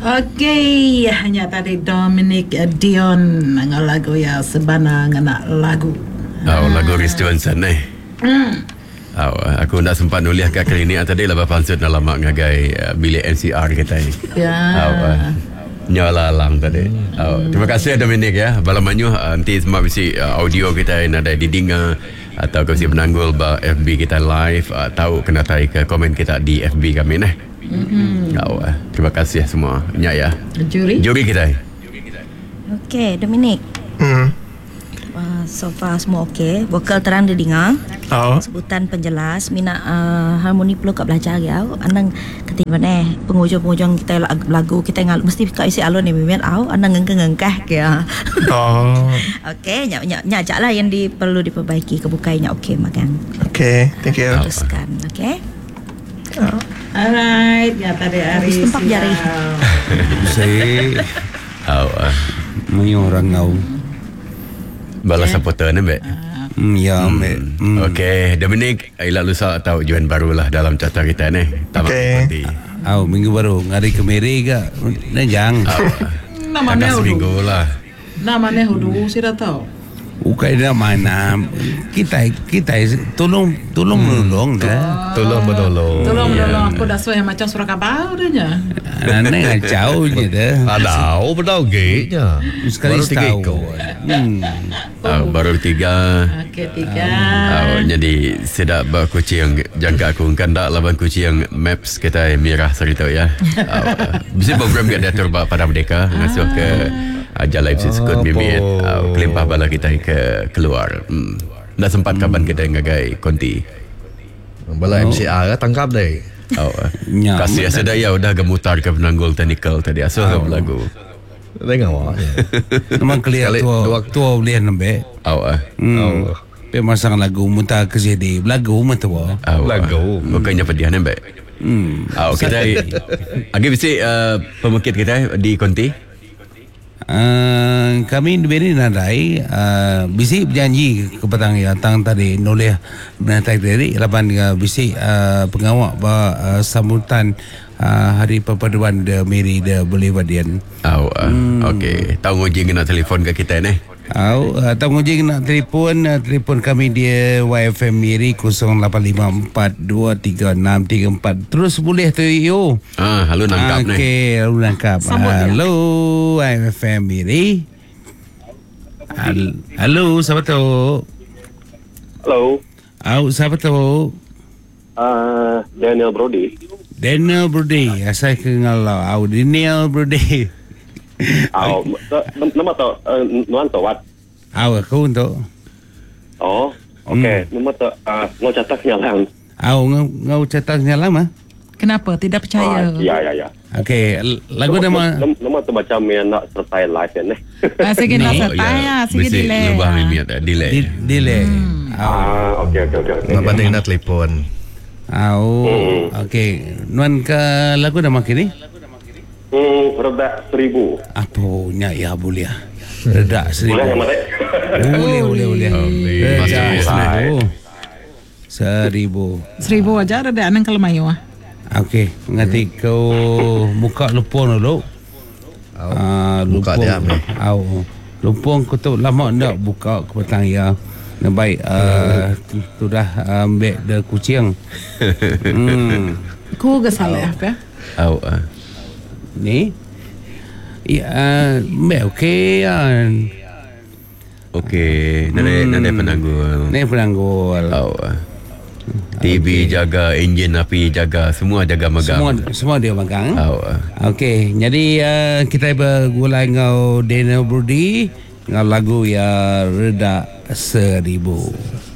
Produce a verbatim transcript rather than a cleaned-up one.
Okey, hanya tadi Dominic Dion dengan lagu ya Sebana ngena lagu. Oh, lagu Ristuan sana. Hmm. Oh, aku nak sempat nulis kat klinik tadi lah bapa ansut nak lama ngagai uh, bilik M C R kita ni. Ya. Oh, uh, nyala alam tadi. Oh, terima kasih Dominic ya. Balamanyu uh, nanti semua mesti uh, audio kita yang ada di Dinga atau kasi penanggul ba F B kita live uh, tahu kena tai ke komen kita di F B kami nah. Mm-hmm. Oh, uh, terima kasih semua. Nya ya. Juri. Juri kita. Okey, Dominic. Hmm. Uh, so far semua okey. Vokal terang didengar. Oh. Sebutan penjelas. Mina uh, harmoni perlu kat belajar ya. Anang ketiban eh pengujung-pengujung kita lagu kita ngal mesti kat isi alun ni mimin au anang ngengkeh ya. Oh. Okey, nyak nyak nyak lah yang di, perlu diperbaiki kebukainya okey makan. Okay, thank you. Teruskan, okey. Oh. Alright, ya tadi hari. Habis tempat jari. Saya Oh, uh, Mayu orang ngau. balas supporter ni baik. Hmm, ya, mek. Hmm. Okey, Dominic, Ila lusa tahu juan barulah dalam carta kita ni. Tamak Okey. nanti. Au minggu baru ngari kemeri ke? Nejang. Namanya Ada hudu. seminggu lah. Namanya hudu, saya dah tahu. Ukai dah mana? Kita kita tolong tolong menolong dah. Tolong menolong. Tolong Ya. tolong aku dah suai macam surat khabar dia nya. Anak ngacau je dah. Ada, betul genya. Sekali Baru tiga setahun. ikut. Hmm. Oh, baru tiga. Okey, tiga. Oh, jadi sedap bah kucing jangka aku kan tak lawan kucing maps kita yang merah cerita ya. Oh, bisa program kat dator bah pada merdeka ngasuh ke ajar live sekut mimit oh, kelimpah bala kita ke keluar. Hmm. Dah sempat kapan kita ngagai konti. Bala M C R tangkap deh. Oh, Ya, kasih sedaya udah gemutar ke penanggul teknikal tadi asuh oh. lagu. Tengok awak. Memang kelia Kali tua dua- tua boleh nampak. Oh, ah. Hmm. Pe masang lagu muta ke C D. Lagu mata wa. Oh, Lagu. bukannya pediah nampak. Hmm. Oh, kita lagi mesti uh, pemukit kita di konti. Uh, kami di beri nadai uh, bisi berjanji ke petang ya tang tadi noleh menatai dari lapan uh, bisi uh, pengawak ba uh, sambutan uh, hari perpaduan de Mary de Bolivarian. Oh, uh, hmm. okey. Tahu ngojing nak telefon ke kita ni. Au uh, tahu ngojing nak telefon uh, telefon kami dia Y F M Miri kosong lapan lima empat dua tiga enam tiga empat. Terus boleh tu yo. Ah, halo nangkap ni. Okey, halo nangkap. Sambut dia. Halo Y F M Miri. Hal- Halo, siapa tu? Hello, Au, siapa tu? uh, Daniel Brody. Daniel Brody. Saya kenal lah. Au, Daniel Brody. Oh, nama tu, uh, nuan tu wat. Au, aku untuk. Oh, okay. Nama tu, uh, ngau catat nyalang. Au, ngau, ngau catatnya lama. Kenapa tidak percaya? Ah, ya, ya, ya. Okey, lagu nama. Nama, nama tu macam yang nak sertai live ni. Ah, sige Ni, nak Oh, sertai ya, sige mesti delay. lubah mimit uh, delay. Di- Delay. Au. Ah, okay, okay, okay. okay. Nak banding nak telefon. Au. Okey, nuan ke lagu nama kini? Hmm, redak seribu. Apa nya ya boleh. Redak seribu. Boleh yang mana? Boleh, boleh, boleh. Boleh. Masuk Redak bisnes. seribu. Seribu. Seribu aja ada anak kalau mayu ah. Okey, nanti kau buka lupon dulu. Ah, buka dia, ambil. Au. Lupon kau tu lama nak buka ke petang ya. Nah, baik, uh, sudah ambil uh, kucing. Hmm. Ku gesalah apa? Oh, uh, Ni. Ya, uh, okey ya. okey. Nade nade penanggul. Ni penanggul. Oh, uh. T V jaga, enjin api jaga, semua jaga megang. Semua semua dia magang. Oh, uh. Okey, jadi uh, kita bergulai ngau Daniel Brody ngau lagu ya Reda Seribu.